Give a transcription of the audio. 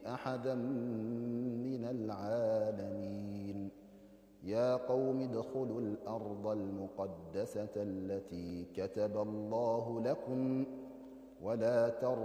أحدا من العالمين يا قوم ادخلوا الأرض المقدسة التي كتب الله لكم ولا ترجعوا